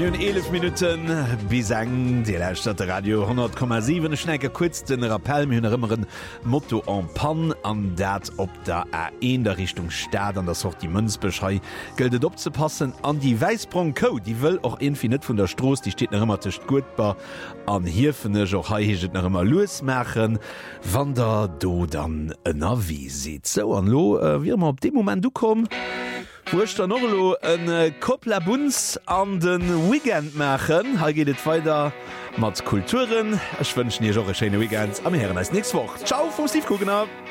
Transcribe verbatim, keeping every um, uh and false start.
Mün elf Minuten bis eng die Stadt Radio hundert Komma sieben Schnecke kurz den Rappel hunnnerimmeren Motto en Pan an dat op der A en der Richtung Staat an das auch die Münzbeschrei gildet oppassen an die Weißbron Co die will auch infinit von der Stroß die steht noch immer tischcht gutbar an hierfene auch noch immer losmachen wann der do dann na wie sieht so an lo äh, wie immer op dem Moment du komm Wucht der Novelo en äh, Kopplabunz an den Weekend machen. Ha geht et weiter mat Kulturen. Ech wünschen dir jo e schöne Weekend. Am Herren als nächste Woche. Ciao vom Steve Kugner.